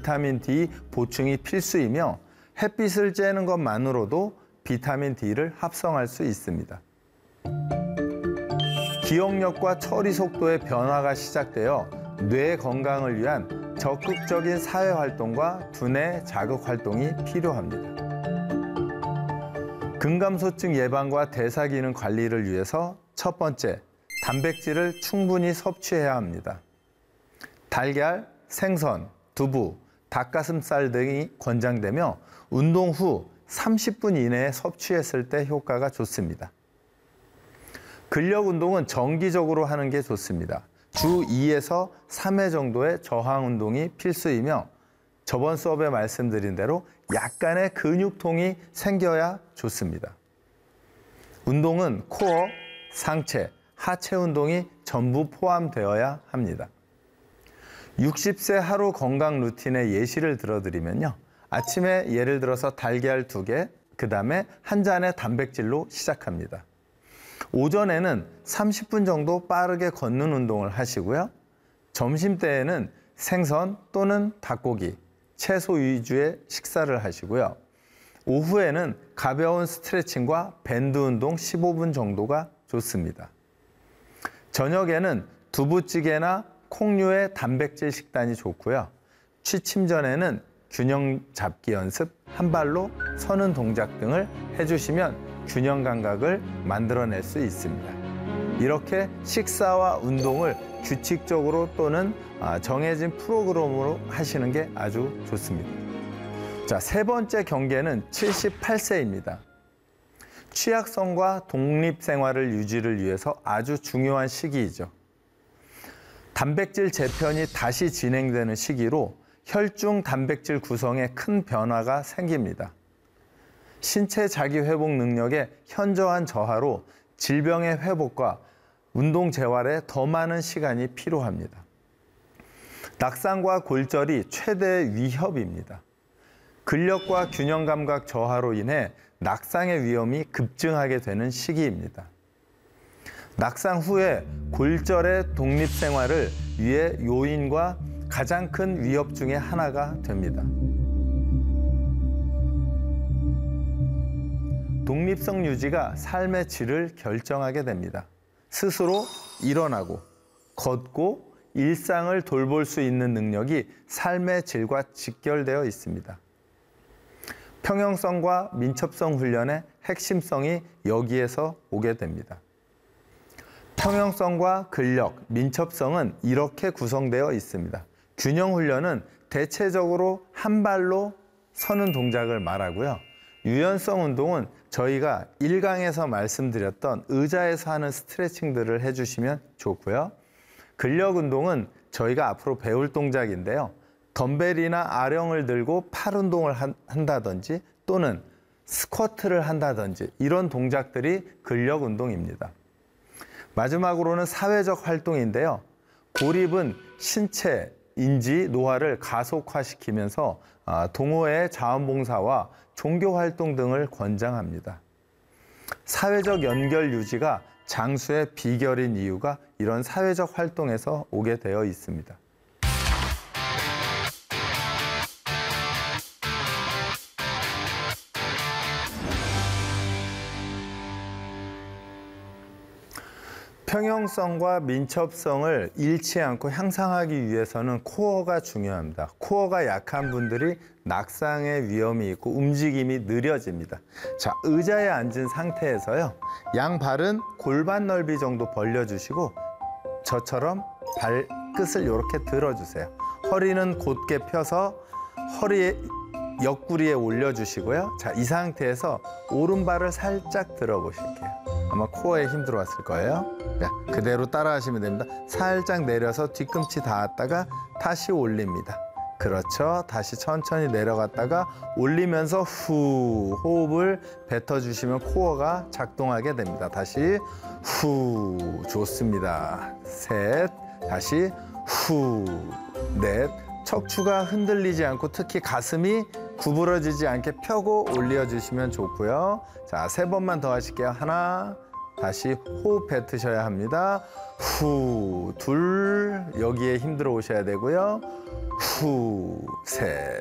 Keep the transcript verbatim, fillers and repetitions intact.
비타민 D 보충이 필수이며 햇빛을 쬐는 것만으로도 비타민 D를 합성할 수 있습니다. 기억력과 처리 속도의 변화가 시작되어 뇌 건강을 위한 적극적인 사회활동과 두뇌 자극 활동이 필요합니다. 근감소증 예방과 대사기능 관리를 위해서 첫 번째, 단백질을 충분히 섭취해야 합니다. 달걀, 생선, 두부, 닭가슴살 등이 권장되며 운동 후 삼십 분 이내에 섭취했을 때 효과가 좋습니다. 근력 운동은 정기적으로 하는 게 좋습니다. 주 이에서 삼 회 정도의 저항 운동이 필수이며 저번 수업에 말씀드린 대로 약간의 근육통이 생겨야 좋습니다. 운동은 코어, 상체, 하체 운동이 전부 포함되어야 합니다. 육십 세 하루 건강 루틴의 예시를 들어드리면요. 아침에 예를 들어서 달걀 두 개, 그 다음에 한 잔의 단백질로 시작합니다. 오전에는 삼십 분 정도 빠르게 걷는 운동을 하시고요. 점심때에는 생선 또는 닭고기, 채소 위주의 식사를 하시고요. 오후에는 가벼운 스트레칭과 밴드 운동 십오 분 정도가 좋습니다. 저녁에는 두부찌개나 콩류의 단백질 식단이 좋고요. 취침 전에는 균형 잡기 연습, 한 발로 서는 동작 등을 해주시면 균형 감각을 만들어낼 수 있습니다. 이렇게 식사와 운동을 규칙적으로 또는 정해진 프로그램으로 하시는 게 아주 좋습니다. 자, 세 번째 경계는 칠십팔 세입니다. 취약성과 독립생활을 유지를 위해서 아주 중요한 시기이죠. 단백질 재편이 다시 진행되는 시기로 혈중 단백질 구성에 큰 변화가 생깁니다. 신체 자기회복 능력의 현저한 저하로 질병의 회복과 운동 재활에 더 많은 시간이 필요합니다. 낙상과 골절이 최대 위협입니다. 근력과 균형 감각 저하로 인해 낙상의 위험이 급증하게 되는 시기입니다. 낙상 후에 골절의 독립생활을 위해 요인과 가장 큰 위협 중에 하나가 됩니다. 독립성 유지가 삶의 질을 결정하게 됩니다. 스스로 일어나고 걷고 일상을 돌볼 수 있는 능력이 삶의 질과 직결되어 있습니다. 평형성과 민첩성 훈련의 핵심성이 여기에서 오게 됩니다. 평형성과 근력, 민첩성은 이렇게 구성되어 있습니다. 균형 훈련은 대체적으로 한 발로 서는 동작을 말하고요. 유연성 운동은 저희가 일 강에서 말씀드렸던 의자에서 하는 스트레칭들을 해주시면 좋고요. 근력 운동은 저희가 앞으로 배울 동작인데요. 덤벨이나 아령을 들고 팔 운동을 한다든지 또는 스쿼트를 한다든지 이런 동작들이 근력 운동입니다. 마지막으로는 사회적 활동인데요. 고립은 신체, 인지, 노화를 가속화시키면서 동호회 자원봉사와 종교활동 등을 권장합니다. 사회적 연결 유지가 장수의 비결인 이유가 이런 사회적 활동에서 오게 되어 있습니다. 평형성과 민첩성을 잃지 않고 향상하기 위해서는 코어가 중요합니다. 코어가 약한 분들이 낙상의 위험이 있고 움직임이 느려집니다. 자, 의자에 앉은 상태에서요. 양발은 골반 넓이 정도 벌려주시고 저처럼 발끝을 이렇게 들어주세요. 허리는 곧게 펴서 허리에 옆구리에 올려주시고요. 자, 이 상태에서 오른발을 살짝 들어보실게요. 아마 코어에 힘 들어왔을 거예요. 자, 그대로 따라하시면 됩니다. 살짝 내려서 뒤꿈치 닿았다가 다시 올립니다. 그렇죠. 다시 천천히 내려갔다가 올리면서 후 호흡을 뱉어주시면 코어가 작동하게 됩니다. 다시 후 좋습니다. 셋 다시 후 넷 척추가 흔들리지 않고 특히 가슴이 구부러지지 않게 펴고 올려주시면 좋고요. 자, 세 번만 더 하실게요. 하나 다시 호흡 뱉으셔야 합니다. 후, 둘, 여기에 힘들어 오셔야 되고요. 후, 셋.